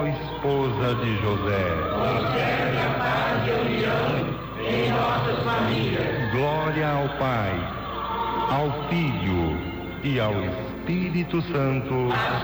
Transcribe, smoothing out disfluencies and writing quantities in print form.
esposa de José, concede a paz e a união em nossas famílias. glória ao Pai, ao Filho e ao Espírito Santo, Assim